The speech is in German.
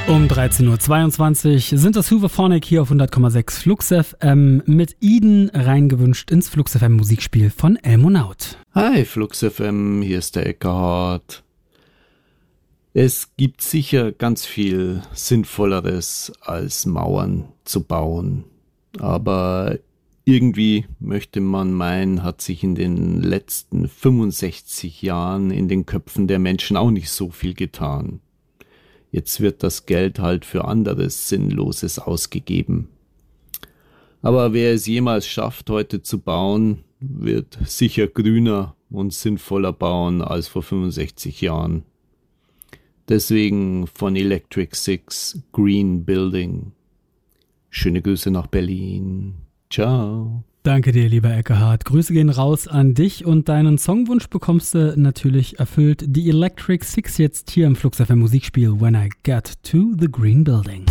Um 13.22 Uhr sind das Hooverphonic hier auf 100,6 Flux FM mit Eden reingewünscht ins Flux FM Musikspiel von Elmonaut. Hi Flux FM, hier ist der Eckhard. Es gibt sicher ganz viel Sinnvolleres als Mauern zu bauen. Aber irgendwie möchte man meinen, hat sich in den letzten 65 Jahren in den Köpfen der Menschen auch nicht so viel getan. Jetzt wird das Geld halt für anderes Sinnloses ausgegeben. Aber wer es jemals schafft, heute zu bauen, wird sicher grüner und sinnvoller bauen als vor 65 Jahren. Deswegen von Electric Six Green Building. Schöne Grüße nach Berlin. Ciao. Danke dir, lieber Eckhard. Grüße gehen raus an dich und deinen Songwunsch bekommst du natürlich erfüllt. Die Electric Six jetzt hier im Flux FM Musikspiel When I Get to the Green Building.